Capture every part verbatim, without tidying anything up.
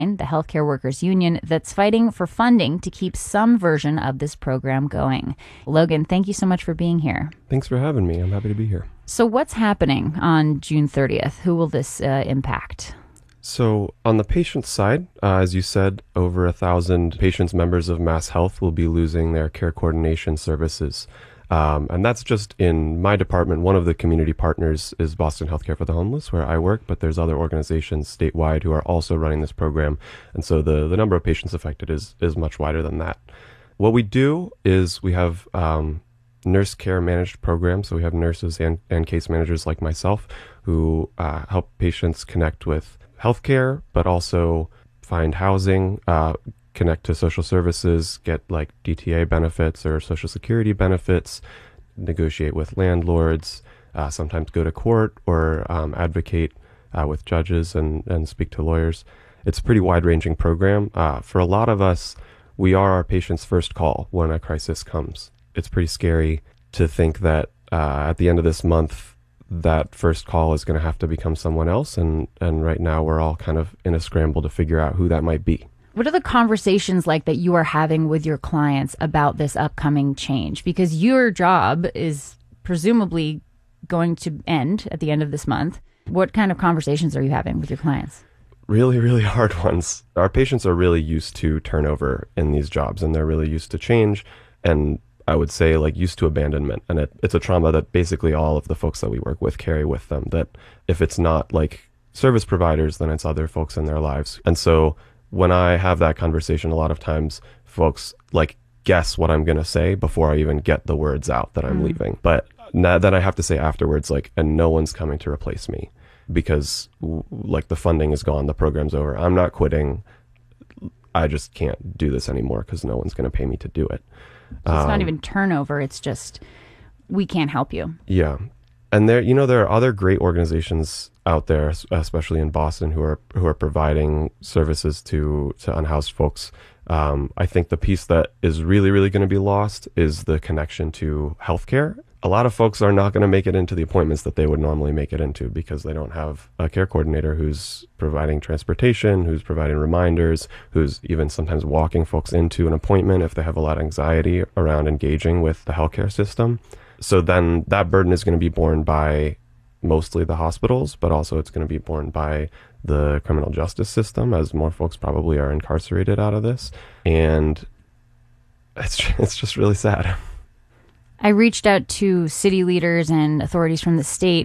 the Healthcare Workers Union, that's fighting for funding to keep some version of this program going. Logan, thank you so much for being here. Thanks for having me. I'm happy to be here. So what's happening on June thirtieth? Who will this uh, impact? So on the patient side, uh, as you said, over a thousand patients, members of Mass Health, will be losing their care coordination services. Um, and that's just in my department. One of the community partners is Boston Healthcare for the Homeless, where I work, but there's other organizations statewide who are also running this program. And so the, the number of patients affected is, is much wider than that. What we do is we have um, nurse care managed programs. So we have nurses and, and case managers like myself who uh, help patients connect with healthcare, but also find housing, uh, connect to social services, get like D T A benefits or social security benefits, negotiate with landlords, uh, sometimes go to court or um, advocate uh, with judges and, and speak to lawyers. It's a pretty wide-ranging program. Uh, for a lot of us, we are our patient's first call when a crisis comes. It's pretty scary to think that uh, at the end of this month, that first call is going to have to become someone else. And, and right now we're all kind of in a scramble to figure out who that might be. What are the conversations like that you are having with your clients about this upcoming change? Because your job is presumably going to end at the end of this month. What kind of conversations are you having with your clients? Really, really hard ones. Our patients are really used to turnover in these jobs, and they're really used to change. And I would say like used to abandonment. And it, it's a trauma that basically all of the folks that we work with carry with them, that if it's not like service providers, then it's other folks in their lives. And so when I have that conversation, a lot of times folks like guess what I'm going to say before I even get the words out that I'm mm. leaving. But now then I have to say afterwards, like, and no one's coming to replace me because like the funding is gone. The program's over. I'm not quitting. I just can't do this anymore because no one's going to pay me to do it. So it's um, not even turnover. It's just, we can't help you. Yeah. And there, you know, there are other great organizations out there, especially in Boston, who are who are providing services to, to unhoused folks. Um, I think the piece that is really, really going to be lost is the connection to healthcare. A lot of folks are not going to make it into the appointments that they would normally make it into because they don't have a care coordinator who's providing transportation, who's providing reminders, who's even sometimes walking folks into an appointment if they have a lot of anxiety around engaging with the healthcare system. So then that burden is going to be borne by mostly the hospitals, but also it's going to be borne by the criminal justice system, as more folks probably are incarcerated out of this. And it's it's just really sad. I reached out to city leaders and authorities from the state,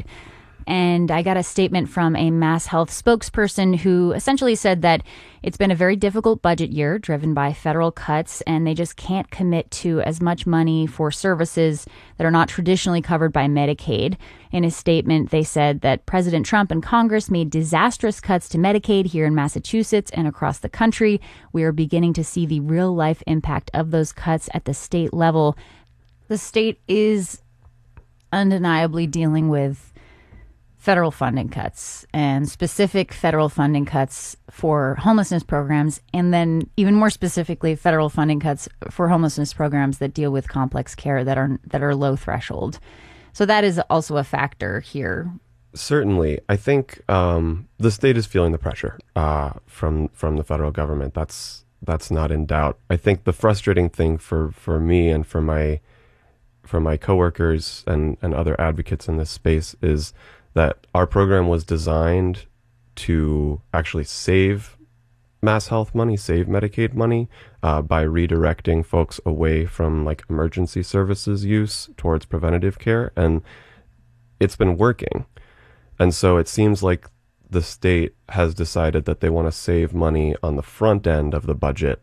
and I got a statement from a Mass Health spokesperson who essentially said that it's been a very difficult budget year driven by federal cuts, and they just can't commit to as much money for services that are not traditionally covered by Medicaid. In a statement, they said that President Trump and Congress made disastrous cuts to Medicaid here in Massachusetts and across the country. We are beginning to see the real-life impact of those cuts at the state level. The state is undeniably dealing with federal funding cuts and specific federal funding cuts for homelessness programs, and then even more specifically, federal funding cuts for homelessness programs that deal with complex care that are that are low threshold. So that is also a factor here. Certainly. I think um, the state is feeling the pressure uh, from from the federal government. That's that's not in doubt. I think the frustrating thing for, for me and for my for my coworkers and, and other advocates in this space is that our program was designed to actually save Mass Health money, save Medicaid money uh, by redirecting folks away from like emergency services use towards preventative care. And it's been working. And so it seems like the state has decided that they want to save money on the front end of the budget,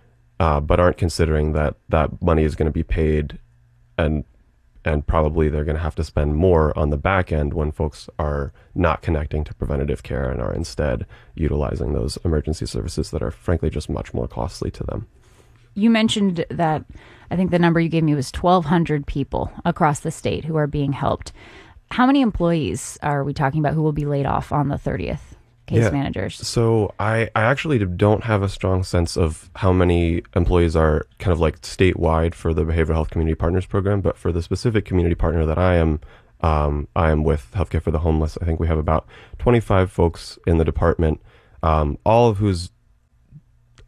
uh, but aren't considering that that money is going to be paid and and probably they're going to have to spend more on the back end when folks are not connecting to preventative care and are instead utilizing those emergency services that are frankly just much more costly to them. You mentioned that I think the number you gave me was twelve hundred people across the state who are being helped. How many employees are we talking about who will be laid off on the thirtieth? Case yeah. managers. So I, I actually don't have a strong sense of how many employees are kind of like statewide for the Behavioral Health Community Partners Program, but for the specific community partner that I am, um, I am with Healthcare for the Homeless, I think we have about twenty-five folks in the department, um, all of whose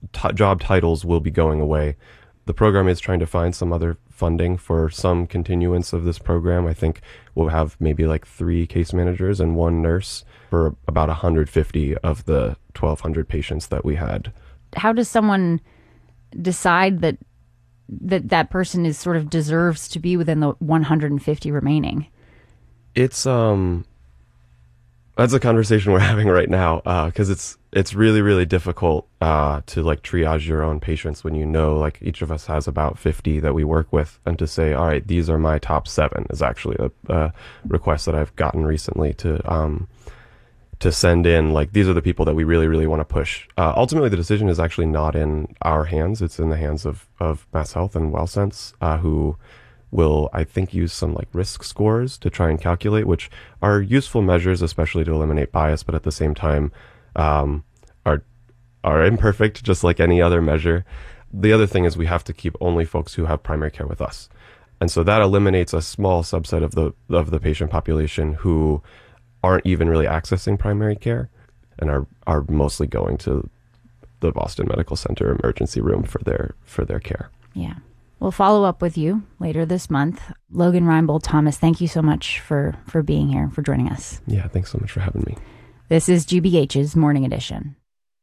t- job titles will be going away. The program is trying to find some other funding for some continuance of this program. I think we'll have maybe like three case managers and one nurse for about one hundred fifty of the twelve hundred patients that we had. How does someone decide that that that person is sort of deserves to be within the one hundred fifty remaining? It's um that's a conversation we're having right now, because uh, it's it's really really difficult uh, to like triage your own patients when you know like each of us has about fifty that we work with, and to say, all right, these are my top seven is actually a, a request that I've gotten recently to um to send in. Like, these are the people that we really really want to push. Uh, ultimately, the decision is actually not in our hands; it's in the hands of of Mass Health and WellSense, uh, who will, I think, use some like risk scores to try and calculate, which are useful measures, especially to eliminate bias, but at the same time um, are are imperfect, just like any other measure. The other thing is we have to keep only folks who have primary care with us, and so that eliminates a small subset of the of the patient population who aren't even really accessing primary care and are are mostly going to the Boston Medical Center emergency room for their for their care. Yeah. We'll follow up with you later this month. Logan Reinbold Thomas, thank you so much for, for being here, for joining us. Yeah, thanks so much for having me. This is G B H's Morning Edition.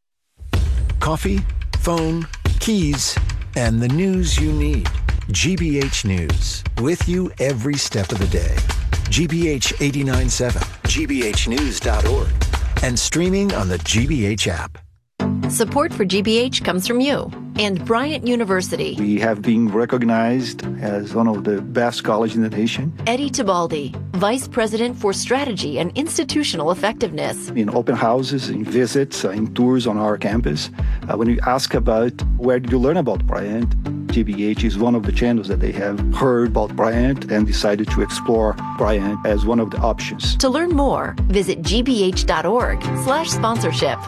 Coffee, phone, keys, and the news you need. G B H News, with you every step of the day. G B H eighty-nine point seven, G B H news dot org, and streaming on the G B H app. Support for G B H comes from you and Bryant University. We have been recognized as one of the best colleges in the nation. Eddie Tibaldi, Vice President for Strategy and Institutional Effectiveness. In open houses, in visits, uh, in tours on our campus, uh, when you ask about where did you learn about Bryant, G B H is one of the channels that they have heard about Bryant and decided to explore Bryant as one of the options. To learn more, visit g b h dot org slash sponsorship.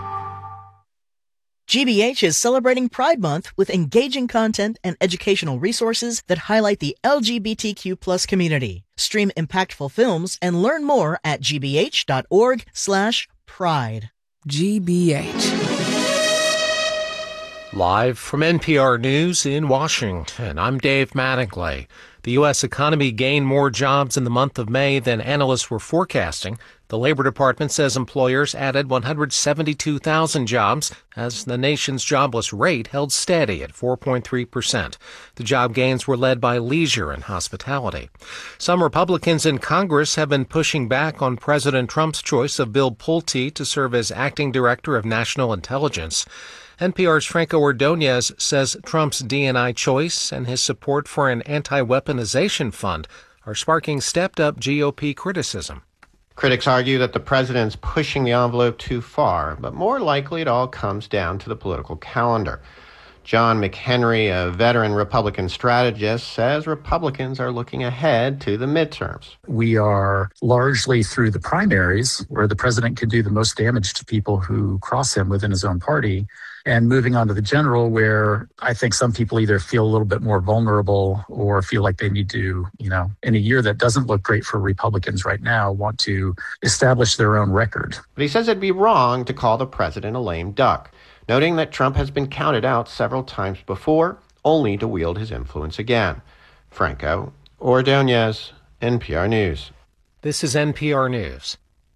G B H is celebrating Pride Month with engaging content and educational resources that highlight the L G B T Q plus community. Stream impactful films and learn more at g b h dot org slash pride. G B H. Live from N P R News in Washington, I'm Dave Mattingly. The U S economy gained more jobs in the month of May than analysts were forecasting. The Labor Department says employers added one hundred seventy-two thousand jobs as the nation's jobless rate held steady at four point three percent. The job gains were led by leisure and hospitality. Some Republicans in Congress have been pushing back on President Trump's choice of Bill Pulte to serve as acting director of national intelligence. N P R's Franco Ordonez says Trump's D and I choice and his support for an anti-weaponization fund are sparking stepped-up G O P criticism. Critics argue that the president's pushing the envelope too far, but more likely it all comes down to the political calendar. John McHenry, a veteran Republican strategist, says Republicans are looking ahead to the midterms. We are largely through the primaries, where the president could do the most damage to people who cross him within his own party, and moving on to the general, where I think some people either feel a little bit more vulnerable or feel like they need to, you know, in a year that doesn't look great for Republicans right now, want to establish their own record. But he says it'd be wrong to call the president a lame duck, noting that Trump has been counted out several times before, only to wield his influence again. Franco Ordonez, N P R News. This is N P R News.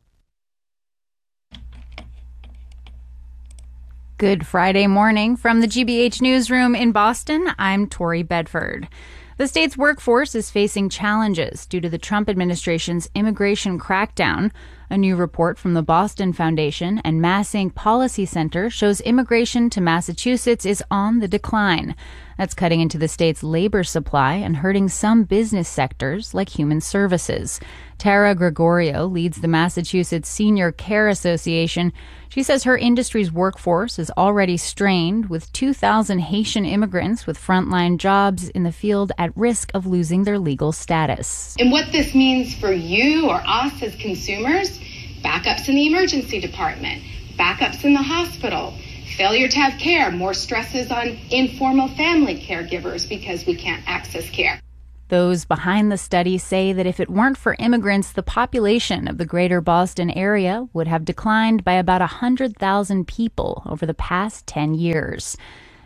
Good Friday morning from the G B H newsroom in Boston. I'm Tori Bedford. The state's workforce is facing challenges due to the Trump administration's immigration crackdown. A new report from the Boston Foundation and MassInc Policy Center shows immigration to Massachusetts is on the decline. That's cutting into the state's labor supply and hurting some business sectors like human services. Tara Gregorio leads the Massachusetts Senior Care Association. She says her industry's workforce is already strained, with two thousand Haitian immigrants with frontline jobs in the field at risk of losing their legal status. And what this means for you or us as consumers, backups in the emergency department, backups in the hospital, failure to have care, more stresses on informal family caregivers because we can't access care. Those behind the study say that if it weren't for immigrants, the population of the greater Boston area would have declined by about one hundred thousand people over the past ten years.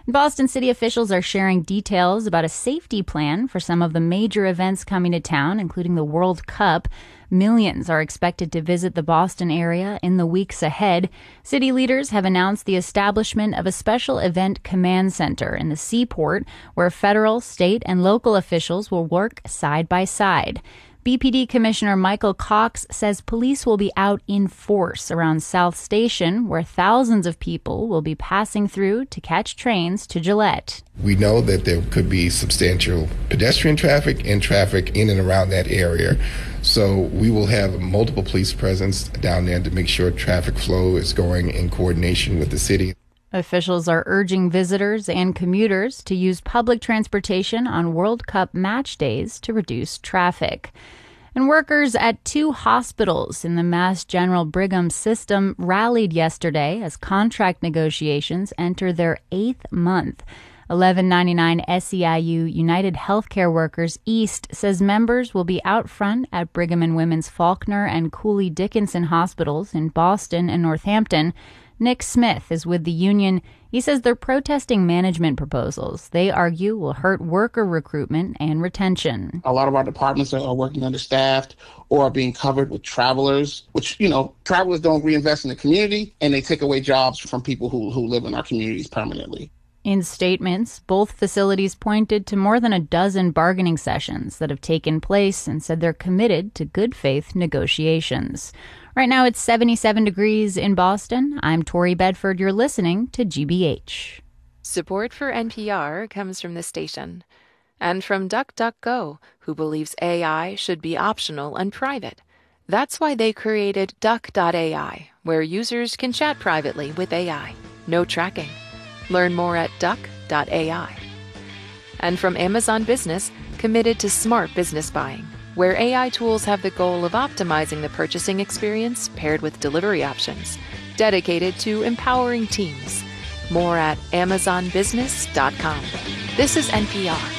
Boston city officials are sharing details about a safety plan for some of the major events coming to town, including the World Cup. Millions are expected to visit the Boston area in the weeks ahead. City leaders have announced the establishment of a special event command center in the Seaport, where federal, state, and local officials will work side by side. B P D Commissioner Michael Cox says police will be out in force around South Station, where thousands of people will be passing through to catch trains to Gillette. We know that there could be substantial pedestrian traffic and traffic in and around that area. So we will have multiple police presence down there to make sure traffic flow is going in coordination with the city. Officials are urging visitors and commuters to use public transportation on World Cup match days to reduce traffic. And workers at two hospitals in the Mass General Brigham system rallied yesterday as contract negotiations enter their eighth month. eleven ninety-nine S E I U United Healthcare Workers East says members will be out front at Brigham and Women's Faulkner and Cooley Dickinson hospitals in Boston and Northampton. Nick Smith is with the union. He says they're protesting management proposals they argue will hurt worker recruitment and retention. A lot of our departments are working understaffed or are being covered with travelers, which, you know, travelers don't reinvest in the community, and they take away jobs from people who, who live in our communities permanently. In statements, both facilities pointed to more than a dozen bargaining sessions that have taken place and said they're committed to good faith negotiations. Right now it's seventy-seven degrees in Boston. I'm Tori Bedford. You're listening to G B H. Support for N P R comes from the station and from DuckDuckGo, who believes A I should be optional and private. That's why they created Duck dot A I, where users can chat privately with A I. No tracking. Learn more at Duck dot A I. And from Amazon Business, committed to smart business buying, where A I tools have the goal of optimizing the purchasing experience paired with delivery options, dedicated to empowering teams. More at Amazon Business dot com. This is N P R.